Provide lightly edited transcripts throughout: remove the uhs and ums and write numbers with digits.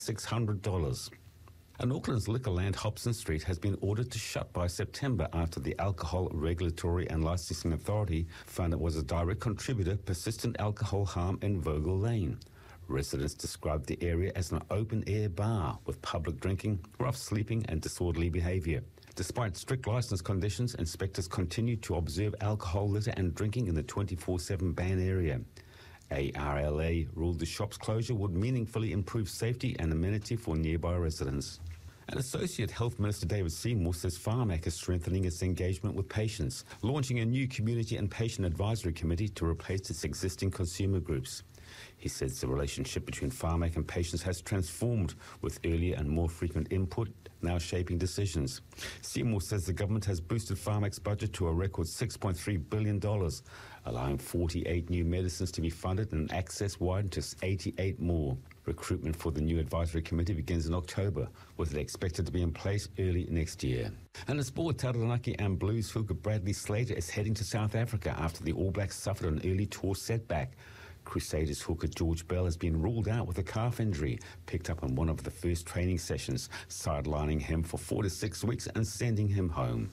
$600. And Auckland's Liquorland Hobson Street has been ordered to shut by September after the Alcohol Regulatory and Licensing Authority found it was a direct contributor to persistent alcohol harm in Vogel Lane. Residents described the area as an open-air bar with public drinking, rough sleeping and disorderly behaviour. Despite strict licence conditions, inspectors continued to observe alcohol litter and drinking in the 24/7 ban area. ARLA ruled the shop's closure would meaningfully improve safety and amenity for nearby residents. And Associate Health Minister David Seymour says Pharmac is strengthening its engagement with patients, launching a new community and patient advisory committee to replace its existing consumer groups. He says the relationship between Pharmac and patients has transformed, with earlier and more frequent input now shaping decisions. Seymour says the government has boosted Pharmac's budget to a record $6.3 billion, allowing 48 new medicines to be funded and access widened to 88 more. Recruitment for the new advisory committee begins in October, with it expected to be in place early next year. And in sport, Taranaki and Blues hooker Bradley Slater is heading to South Africa after the All Blacks suffered an early tour setback. Crusaders hooker George Bell has been ruled out with a calf injury, picked up on one of the first training sessions, sidelining him for 4 to 6 weeks and sending him home.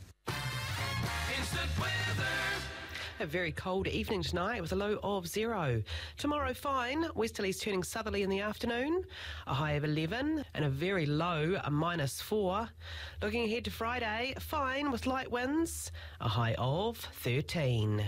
Instant weather. A very cold evening tonight with a low of 0. Tomorrow fine, westerlies turning southerly in the afternoon, a high of 11 and a very low, a -4. Looking ahead to Friday, fine with light winds, a high of 13.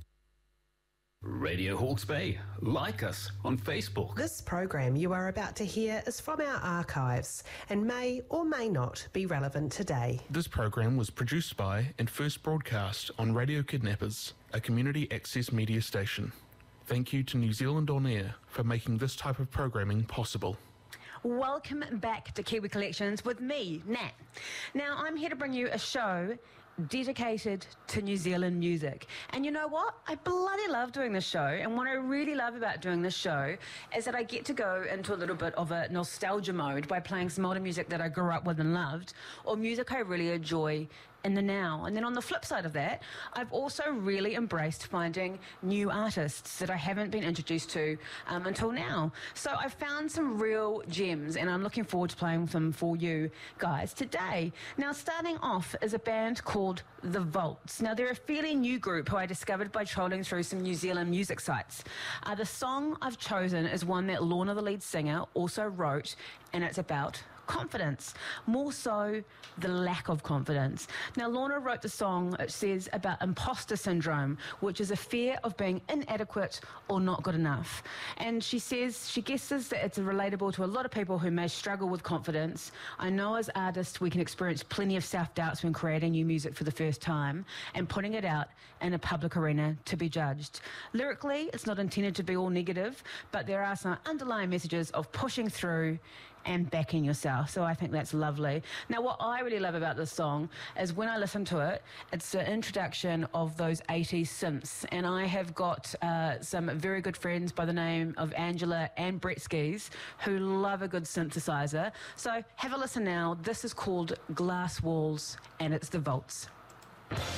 Radio Hawke's Bay. Like us on Facebook. This program you are about to hear is from our archives and may or may not be relevant today. This program was produced by and first broadcast on Radio Kidnappers, a community access media station. Thank you to New Zealand On Air for making this type of programming possible. Welcome back to Kiwi Collections with me, Nat. Now, I'm here to bring you a show dedicated to New Zealand music. And you know what? I bloody love doing this show, and what I really love about doing this show is that I get to go into a little bit of a nostalgia mode by playing some older music that I grew up with and loved, or music I really enjoy in the now. And then on the flip side of that, I've also really embraced finding new artists that I haven't been introduced to until now. So I've found some real gems, and I'm looking forward to playing them for you guys today. Now, starting off is a band called The Volts. Now, they're a fairly new group who I discovered by trolling through some New Zealand music sites. The song I've chosen is one that Lorna, the lead singer, also wrote, and it's about confidence, more so the lack of confidence. Now, Lorna wrote the song, it says, about imposter syndrome, which is a fear of being inadequate or not good enough. And she says, she guesses that it's relatable to a lot of people who may struggle with confidence. I know as artists we can experience plenty of self-doubts when creating new music for the first time and putting it out in a public arena to be judged. Lyrically, it's not intended to be all negative, but there are some underlying messages of pushing through and backing yourself. So I think that's lovely. Now, what I really love about this song is when I listen to it, it's the introduction of those 80s synths. And I have got some very good friends by the name of Angela and Brett Skis who love a good synthesizer. So have a listen now. This is called Glass Walls, and it's The Volts.